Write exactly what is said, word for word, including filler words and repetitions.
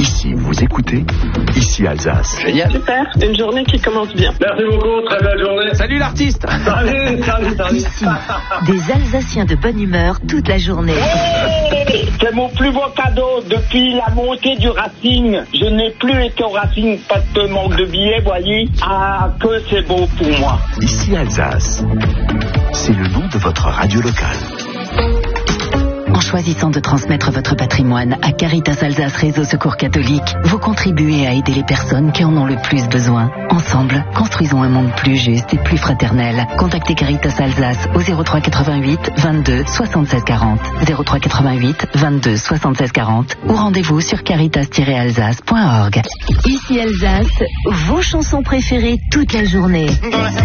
Ici, vous écoutez, ici Alsace. Génial. Super, une journée qui commence bien. Merci beaucoup, très belle journée. Salut l'artiste. Salut, salut, salut. Ici, des Alsaciens de bonne humeur toute la journée. Hey, c'est mon plus beau cadeau depuis la montée du Racing. Je n'ai plus été au Racing parce que manque de billets, voyez. Ah, que c'est beau pour moi. Ici Alsace. C'est le nom de votre radio locale. En choisissant de transmettre votre patrimoine à Caritas Alsace Réseau Secours Catholique, vous contribuez à aider les personnes qui en ont le plus besoin. Ensemble, construisons un monde plus juste et plus fraternel. Contactez Caritas Alsace au zéro trois quatre-vingt-huit vingt-deux soixante-seize quarante, zéro trois quatre-vingt-huit vingt-deux soixante-seize quarante ou rendez-vous sur caritas tiret alsace point org. Ici Alsace, vos chansons préférées toute la journée.